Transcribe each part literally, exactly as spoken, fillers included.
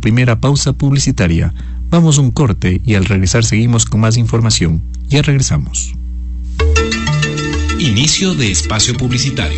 primera pausa publicitaria. Vamos a un corte y al regresar seguimos con más información. Ya regresamos. Inicio de espacio publicitario.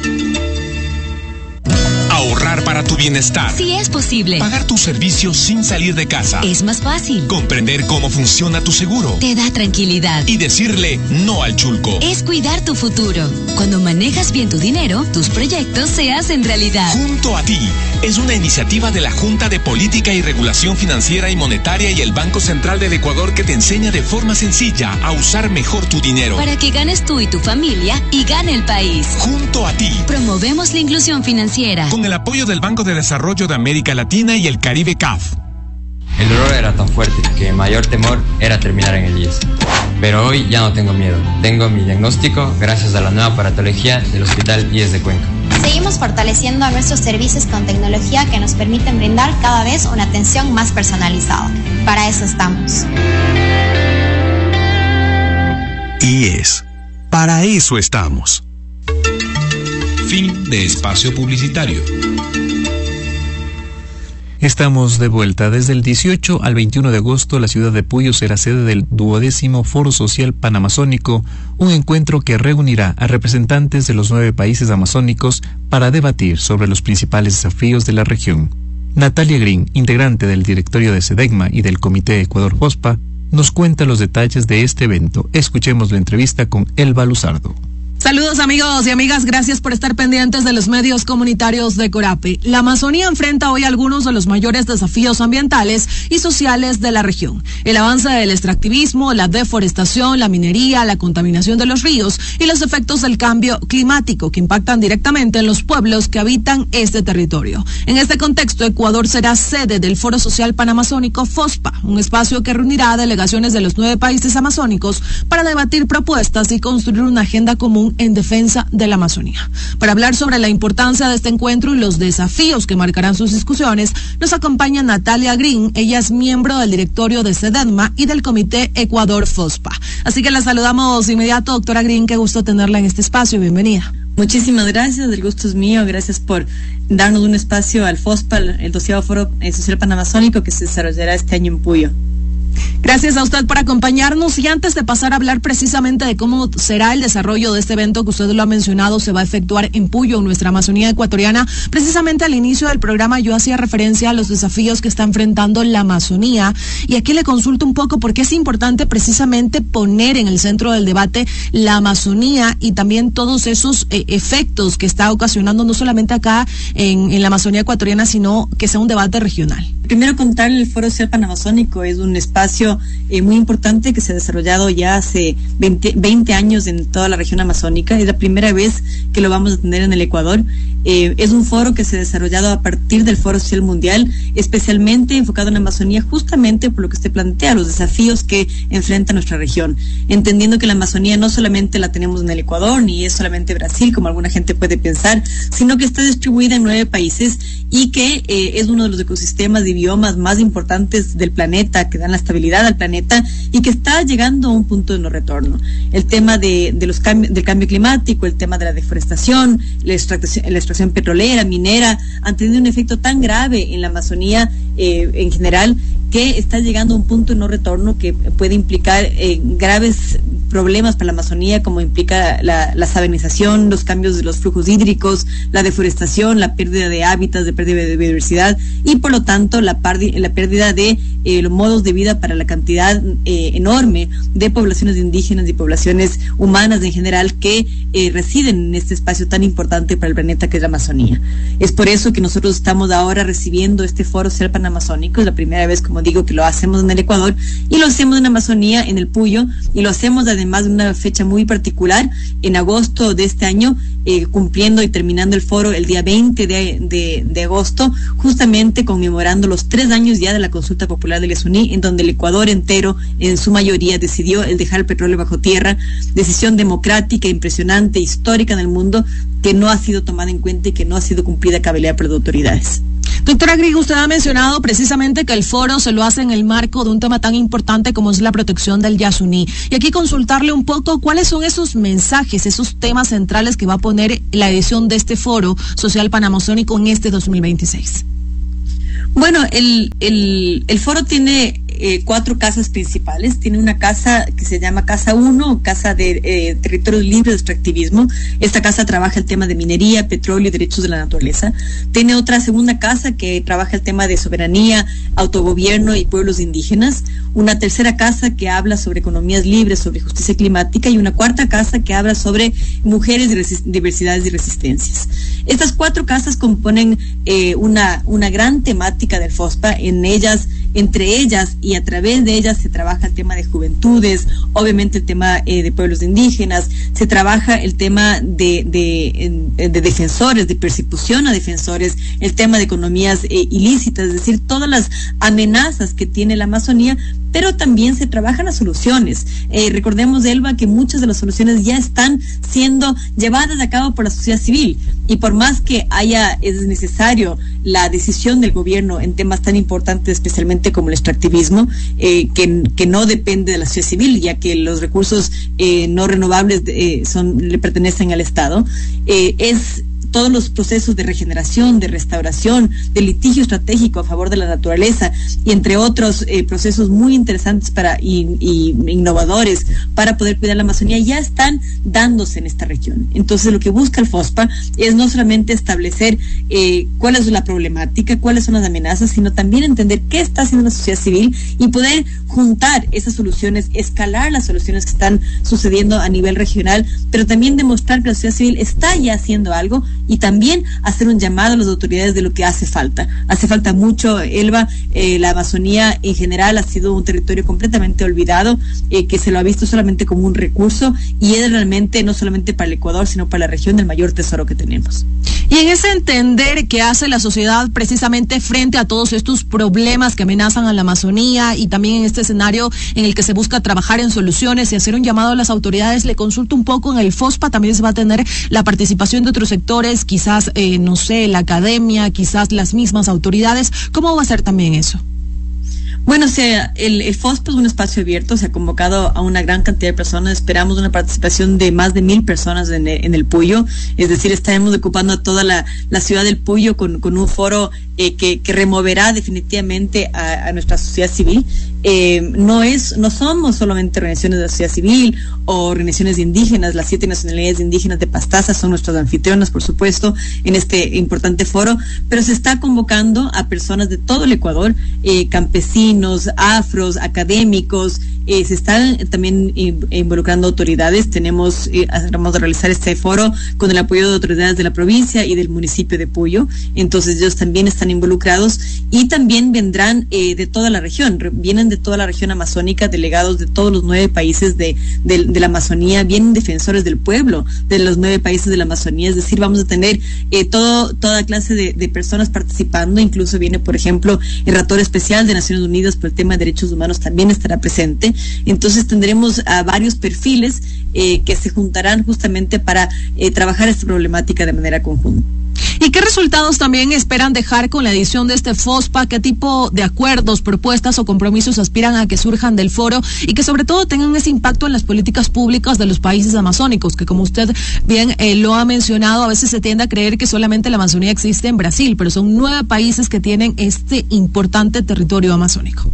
Ahorrar para tu bienestar. Sí es posible. Pagar tus servicios sin salir de casa. Es más fácil. Comprender cómo funciona tu seguro. Te da tranquilidad. Y decirle no al chulco. Es cuidar tu futuro. Cuando manejas bien tu dinero, tus proyectos se hacen realidad. Junto a ti. Es una iniciativa de la Junta de Política y Regulación Financiera y Monetaria y el Banco Central del Ecuador que te enseña de forma sencilla a usar mejor tu dinero. Para que ganes tú y tu familia y gane el país. Junto a ti. Promovemos la inclusión financiera. Con el apoyo del Banco de Desarrollo de América Latina y el Caribe C A F. El dolor era tan fuerte que mi mayor temor era terminar en el I E S. Pero hoy ya no tengo miedo. Tengo mi diagnóstico gracias a la nueva aparatología del Hospital I E S de Cuenca. Seguimos fortaleciendo a nuestros servicios con tecnología que nos permiten brindar cada vez una atención más personalizada. Para eso estamos. I E S. Para eso estamos. Fin de espacio publicitario. Estamos de vuelta. Desde el dieciocho al veintiuno de agosto, la ciudad de Puyo será sede del duodécimo Foro Social Panamazónico, un encuentro que reunirá a representantes de los nueve países amazónicos para debatir sobre los principales desafíos de la región. Natalia Green, integrante del directorio de SEDEGMA y del Comité Ecuador-FOSPA, nos cuenta los detalles de este evento. Escuchemos la entrevista con Elba Luzardo. Saludos amigos y amigas, gracias por estar pendientes de los medios comunitarios de Corape. La Amazonía enfrenta hoy algunos de los mayores desafíos ambientales y sociales de la región. El avance del extractivismo, la deforestación, la minería, la contaminación de los ríos y los efectos del cambio climático que impactan directamente en los pueblos que habitan este territorio. En este contexto, Ecuador será sede del Foro Social Panamazónico FOSPA, un espacio que reunirá a delegaciones de los nueve países amazónicos para debatir propuestas y construir una agenda común en defensa de la Amazonía. Para hablar sobre la importancia de este encuentro y los desafíos que marcarán sus discusiones, nos acompaña Natalia Green. Ella es miembro del directorio de SEDEGMA y del Comité Ecuador-FOSPA. Así que la saludamos de inmediato, doctora Green, qué gusto tenerla en este espacio. Bienvenida. Muchísimas gracias, el gusto es mío, gracias por darnos un espacio al FOSPA, el doceavo Foro Social Panamazónico que se desarrollará este año en Puyo. Gracias a usted por acompañarnos y antes de pasar a hablar precisamente de cómo será el desarrollo de este evento que usted lo ha mencionado, se va a efectuar en Puyo, en nuestra Amazonía ecuatoriana. Precisamente al inicio del programa yo hacía referencia a los desafíos que está enfrentando la Amazonía y aquí le consulto un poco por qué es importante precisamente poner en el centro del debate la Amazonía y también todos esos eh, efectos que está ocasionando no solamente acá en, en la Amazonía ecuatoriana, sino que sea un debate regional. Primero contar, el Foro Social Panamazónico es un espacio eh, muy importante que se ha desarrollado ya hace veinte, veinte años en toda la región amazónica. Es la primera vez que lo vamos a tener en el Ecuador. Eh, es un foro que se ha desarrollado a partir del Foro Social Mundial, especialmente enfocado en la Amazonía, justamente por lo que usted plantea, los desafíos que enfrenta nuestra región, entendiendo que la Amazonía no solamente la tenemos en el Ecuador, ni es solamente Brasil, como alguna gente puede pensar, sino que está distribuida en nueve países y que eh, es uno de los ecosistemas de biomas más importantes del planeta, que dan la estabilidad al planeta y que está llegando a un punto de no retorno. El tema de, de los cambi- del cambio climático, el tema de la deforestación, la extracción, la extracción petrolera, minera, han tenido un efecto tan grave en la Amazonía eh, en general, que está llegando a un punto de no retorno que puede implicar eh, graves problemas para la Amazonía, como implica la, la salinización, los cambios de los flujos hídricos, la deforestación, la pérdida de hábitats, de pérdida de biodiversidad y por lo tanto la, pardi, la pérdida de eh, los modos de vida para la cantidad eh, enorme de poblaciones indígenas y poblaciones humanas en general que eh, residen en este espacio tan importante para el planeta que es la Amazonía. Es por eso que nosotros estamos ahora recibiendo este Foro Social Panamazónico, es la primera vez, como digo, que lo hacemos en el Ecuador y lo hacemos en Amazonía, en el Puyo, y lo hacemos además de una fecha muy particular, en agosto de este año, eh, cumpliendo y terminando el foro el día veinte de, de, de agosto, justamente conmemorando los tres años ya de la consulta popular del Yasuní, en donde el Ecuador entero, en su mayoría, decidió el dejar el petróleo bajo tierra, decisión democrática, impresionante, histórica en el mundo, que no ha sido tomada en cuenta y que no ha sido cumplida a cabalidad por las autoridades. Doctora Green, usted ha mencionado precisamente que el foro se lo hace en el marco de un tema tan importante como es la protección del Yasuní. Y aquí consultarle un poco cuáles son esos mensajes, esos temas centrales que va a poner la edición de este Foro Social Panamazónico en este dos mil veintiséis. Bueno, el, el, el foro tiene eh, cuatro casas principales. Tiene una casa que se llama Casa uno, Casa de eh, Territorios Libres de Extractivismo. Esta casa trabaja el tema de minería, petróleo y derechos de la naturaleza. Tiene otra segunda casa que trabaja el tema de soberanía, autogobierno y pueblos indígenas. Una tercera casa que habla sobre economías libres, sobre justicia climática, y una cuarta casa que habla sobre mujeres, diversidades y resistencias. Estas cuatro casas componen eh, una, una gran temática del FOSPA. En ellas, entre ellas y a través de ellas se trabaja el tema de juventudes, obviamente el tema eh, de pueblos indígenas, se trabaja el tema de, de, de, de defensores, de persecución a defensores, el tema de economías eh, ilícitas, es decir, todas las amenazas que tiene la Amazonía, pero también se trabajan las soluciones. Eh, recordemos, Elba, que muchas de las soluciones ya están siendo llevadas a cabo por la sociedad civil, y por más que haya, es necesario la decisión del gobierno en temas tan importantes, especialmente como el extractivismo, eh, que, que no depende de la sociedad civil, ya que los recursos eh, no renovables eh, son, le pertenecen al Estado, eh, es todos los procesos de regeneración, de restauración, de litigio estratégico a favor de la naturaleza, y entre otros eh, procesos muy interesantes para y, y innovadores para poder cuidar la Amazonía, ya están dándose en esta región. Entonces, lo que busca el FOSPA es no solamente establecer eh, cuál es la problemática, cuáles son las amenazas, sino también entender qué está haciendo la sociedad civil y poder juntar esas soluciones, escalar las soluciones que están sucediendo a nivel regional, pero también demostrar que la sociedad civil está ya haciendo algo, y también hacer un llamado a las autoridades de lo que hace falta. Hace falta mucho, Elba. Eh, la Amazonía en general ha sido un territorio completamente olvidado, eh, que se lo ha visto solamente como un recurso, y es realmente, no solamente para el Ecuador, sino para la región, el mayor tesoro que tenemos. Y en ese entender que hace la sociedad precisamente frente a todos estos problemas que amenazan a la Amazonía, y también en este escenario en el que se busca trabajar en soluciones y hacer un llamado a las autoridades, le consulto un poco, en el FOSPA también se va a tener la participación de otros sectores, quizás, eh, no sé, la academia, quizás las mismas autoridades. ¿Cómo va a ser también eso? Bueno, o sea, el, el FOSPA es un espacio abierto, se ha convocado a una gran cantidad de personas, esperamos una participación de más de mil personas en el, en el Puyo, es decir, estaremos ocupando a toda la, la ciudad del Puyo con, con un foro eh, que, que removerá definitivamente a, a nuestra sociedad civil. Eh, no es, no somos solamente organizaciones de la sociedad civil o organizaciones indígenas. Las siete nacionalidades indígenas de Pastaza son nuestras anfitrionas, por supuesto, en este importante foro, pero se está convocando a personas de todo el Ecuador, eh, campesinos, afros, académicos. Eh, se están también eh, involucrando autoridades. Tenemos, eh, vamos a realizar este foro con el apoyo de autoridades de la provincia y del municipio de Puyo, entonces ellos también están involucrados, y también vendrán eh, de toda la región, vienen de toda la región amazónica, delegados de todos los nueve países de, de, de la Amazonía, vienen defensores del pueblo de los nueve países de la Amazonía, es decir, vamos a tener eh, todo, toda clase de, de personas participando. Incluso viene, por ejemplo, el relator especial de Naciones Unidas por el tema de derechos humanos, también estará presente. Entonces tendremos a varios perfiles eh, que se juntarán justamente para eh, trabajar esta problemática de manera conjunta. ¿Y qué resultados también esperan dejar con la edición de este FOSPA? ¿Qué tipo de acuerdos, propuestas o compromisos aspiran a que surjan del foro y que sobre todo tengan ese impacto en las políticas públicas de los países amazónicos? Que, como usted bien eh, lo ha mencionado, a veces se tiende a creer que solamente la Amazonía existe en Brasil, pero son nueve países que tienen este importante territorio amazónico.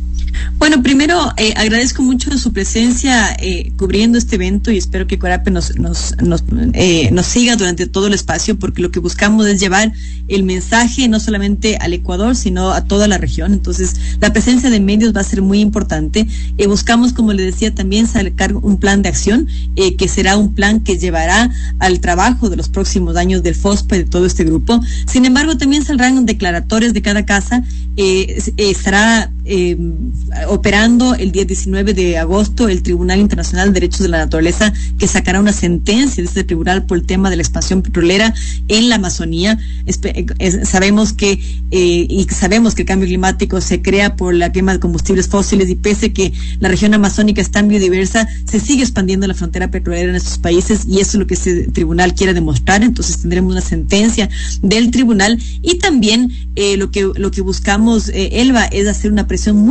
Bueno, primero eh, agradezco mucho su presencia eh, cubriendo este evento, y espero que Corape nos nos nos, eh, nos siga durante todo el espacio, porque lo que buscamos es llevar el mensaje no solamente al Ecuador, sino a toda la región. Entonces, la presencia de medios va a ser muy importante. Eh, buscamos, como le decía, también sacar un plan de acción, eh, que será un plan que llevará al trabajo de los próximos años del FOSPA y de todo este grupo. Sin embargo, también saldrán declaratorios de cada casa. Eh, eh, estará eh, operando el día diecinueve de agosto el Tribunal Internacional de Derechos de la Naturaleza, que sacará una sentencia de este tribunal por el tema de la expansión petrolera en la Amazonía. Espe- es, sabemos que eh, y sabemos que el cambio climático se crea por la quema de combustibles fósiles, y pese que la región amazónica es tan biodiversa, se sigue expandiendo la frontera petrolera en estos países, y eso es lo que ese tribunal quiere demostrar. Entonces tendremos una sentencia del tribunal, y también eh, lo que lo que buscamos, eh, Elba, es hacer una presión muy fuerte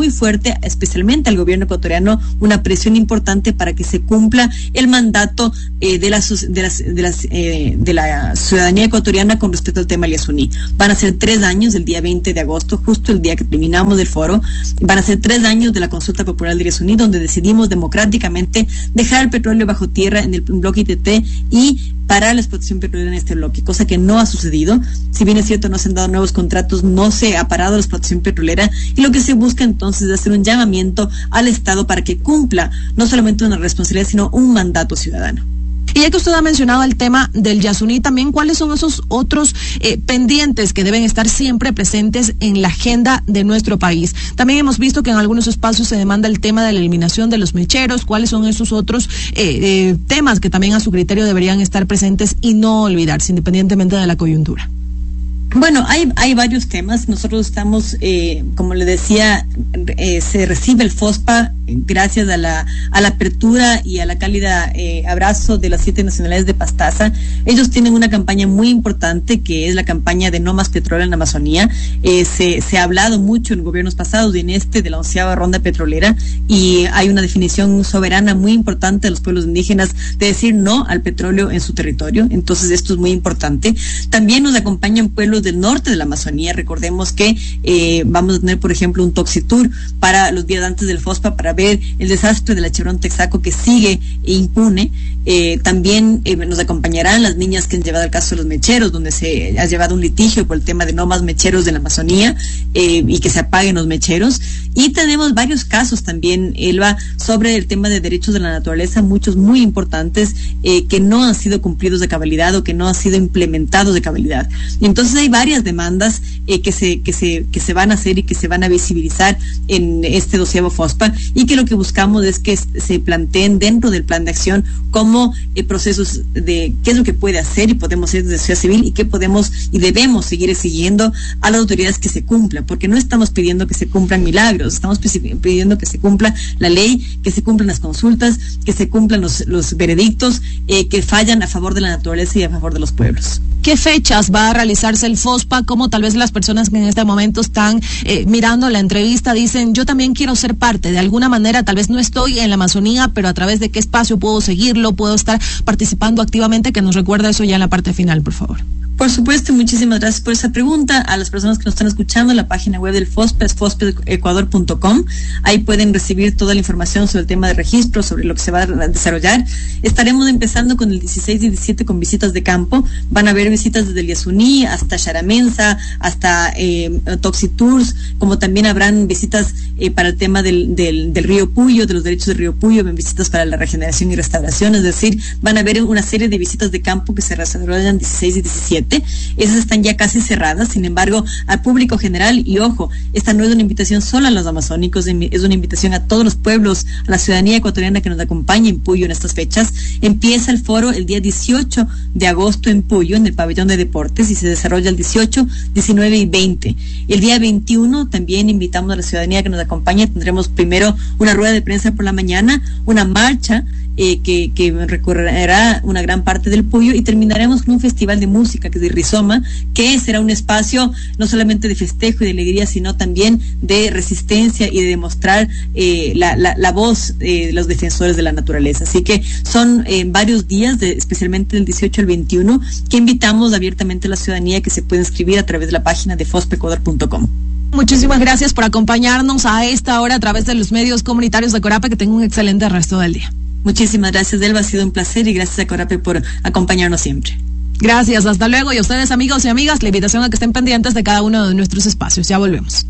obviamente, especialmente al gobierno ecuatoriano, una presión importante para que se cumpla el mandato eh, de, la, de, las, de, las, eh, de la ciudadanía ecuatoriana con respecto al tema Yasuní. Van a ser tres años, el día veinte de agosto, justo el día que terminamos del foro, van a ser tres años de la consulta popular de Yasuní, donde decidimos democráticamente dejar el petróleo bajo tierra en el bloque I T T y parar la explotación petrolera en este bloque, cosa que no ha sucedido. Si bien es cierto, no se han dado nuevos contratos, no se ha parado la explotación petrolera, y lo que se busca entonces es hacer un llamamiento al Estado para que cumpla no solamente una responsabilidad, sino un mandato ciudadano. Y ya que usted ha mencionado el tema del Yasuní, también cuáles son esos otros eh, pendientes que deben estar siempre presentes en la agenda de nuestro país. También hemos visto que en algunos espacios se demanda el tema de la eliminación de los mecheros. ¿Cuáles son esos otros eh, eh, temas que también a su criterio deberían estar presentes y no olvidarse, independientemente de la coyuntura? Bueno, hay hay varios temas. Nosotros estamos, eh, como le decía, eh, se recibe el FOSPA gracias a la a la apertura y a la cálida eh, abrazo de las siete nacionalidades de Pastaza. Ellos tienen una campaña muy importante, que es la campaña de No Más Petróleo en la Amazonía. Eh, se, se ha hablado mucho en gobiernos pasados y en este de la onceava ronda petrolera, y hay una definición soberana muy importante de los pueblos indígenas de decir no al petróleo en su territorio. Entonces esto es muy importante. También nos acompañan pueblos del norte de la Amazonía. Recordemos que eh, vamos a tener, por ejemplo, un Toxitour para los días antes del FOSPA para ver el desastre de la Chevron Texaco, que sigue impune. Eh, también eh, nos acompañarán las niñas que han llevado el caso de los mecheros, donde se ha llevado un litigio por el tema de no más mecheros en la Amazonía, eh, y que se apaguen los mecheros. Y tenemos varios casos también, Elba, sobre el tema de derechos de la naturaleza, muchos muy importantes eh, que no han sido cumplidos de cabalidad o que no han sido implementados de cabalidad. Y entonces hay varias demandas eh, que se que se que se van a hacer y que se van a visibilizar en este doceavo FOSPA, y que lo que buscamos es que se planteen dentro del plan de acción como eh, procesos de qué es lo que puede hacer y podemos hacer desde sociedad civil, y qué podemos y debemos seguir exigiendo a las autoridades que se cumplan, porque no estamos pidiendo que se cumplan milagros, estamos pidiendo que se cumpla la ley, que se cumplan las consultas, que se cumplan los, los veredictos eh, que fallan a favor de la naturaleza y a favor de los pueblos. ¿Qué fechas va a realizarse el FOSPA? Como tal vez las personas que en este momento están eh, mirando la entrevista dicen, yo también quiero ser parte, de alguna manera, tal vez no estoy en la Amazonía, pero a través de qué espacio puedo seguirlo, puedo estar participando activamente, que nos recuerda eso ya en la parte final, por favor. Por supuesto, muchísimas gracias por esa pregunta. A las personas que nos están escuchando, la página web del FOSPA es fospa ecuador punto com. Ahí pueden recibir toda la información sobre el tema de registro, sobre lo que se va a desarrollar. Estaremos empezando con el dieciséis y diecisiete con visitas de campo. Van a haber visitas desde el Yasuní hasta Xaramensa, hasta eh, Toxitours, como también habrán visitas eh, para el tema del, del, del río Puyo, de los derechos del río Puyo, visitas para la regeneración y restauración. Es decir, van a haber una serie de visitas de campo que se desarrollan dieciséis y diecisiete. Esas están ya casi cerradas. Sin embargo, al público general, y ojo, esta no es una invitación solo a los amazónicos, es una invitación a todos los pueblos, a la ciudadanía ecuatoriana que nos acompañe en Puyo en estas fechas. Empieza el foro el día dieciocho de agosto en Puyo, en el pabellón de deportes, y se desarrolla el dieciocho, diecinueve y veinte. El día veintiuno también invitamos a la ciudadanía que nos acompañe. Tendremos primero una rueda de prensa por la mañana, una marcha Eh, que, que recorrerá una gran parte del Puyo, y terminaremos con un festival de música que es de Rizoma, que será un espacio no solamente de festejo y de alegría, sino también de resistencia y de demostrar eh, la, la, la voz eh, de los defensores de la naturaleza. Así que son eh, varios días, de, especialmente del dieciocho al veintiuno, que invitamos abiertamente a la ciudadanía que se puede inscribir a través de la página de fospa ecuador punto com. Muchísimas gracias por acompañarnos a esta hora a través de los medios comunitarios de Corape. Que tenga un excelente resto del día. Muchísimas gracias, Elba, ha sido un placer, y gracias a Corape por acompañarnos siempre. Gracias, hasta luego. Y a ustedes, amigos y amigas, la invitación a que estén pendientes de cada uno de nuestros espacios. Ya volvemos.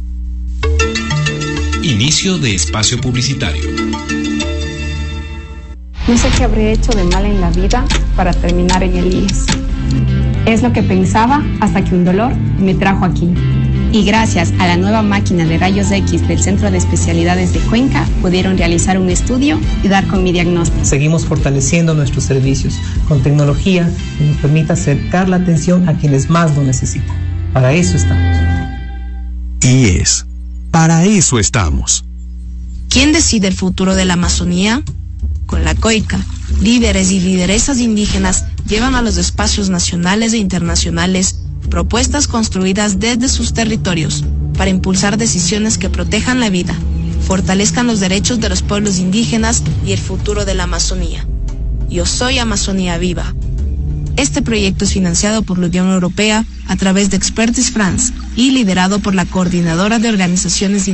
Inicio de espacio publicitario. No sé qué habré hecho de mal en la vida para terminar en el I E S. Es lo que pensaba hasta que un dolor me trajo aquí. Y gracias a la nueva máquina de rayos X del Centro de Especialidades de Cuenca, pudieron realizar un estudio y dar con mi diagnóstico. Seguimos fortaleciendo nuestros servicios con tecnología que nos permita acercar la atención a quienes más lo necesitan. Para eso estamos. I E S. Para eso estamos. ¿Quién decide el futuro de la Amazonía? Con la COICA, líderes y lideresas indígenas llevan a los espacios nacionales e internacionales propuestas construidas desde sus territorios para impulsar decisiones que protejan la vida, fortalezcan los derechos de los pueblos indígenas y el futuro de la Amazonía. Yo soy Amazonía Viva. Este proyecto es financiado por la Unión Europea a través de Expertise France y liderado por la Coordinadora de Organizaciones